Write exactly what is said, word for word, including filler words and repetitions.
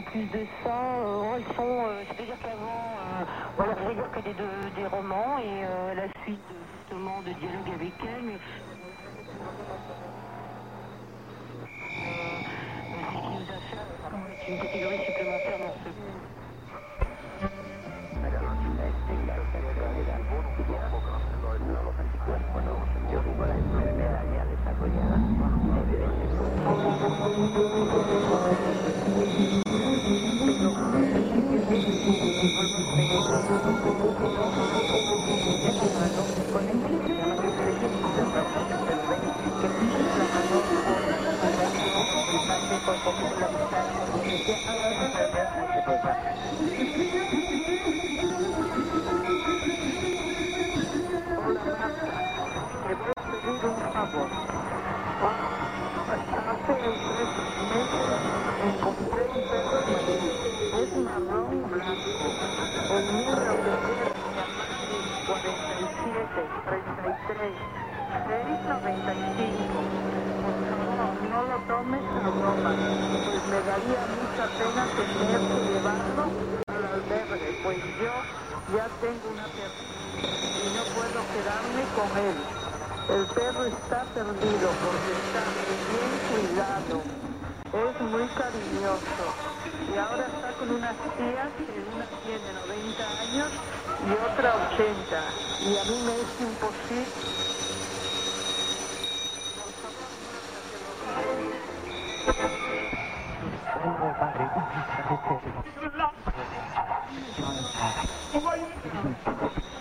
plus de ça, euh, elles sont, euh, c'est-à-dire qu'avant, euh, voilà, je vais dire que des, de- des romans et euh, la suite de, justement de dialogue avec elles. Mais, euh, ce qui nous a fait euh, une catégorie supplémentaire dans ce Padre,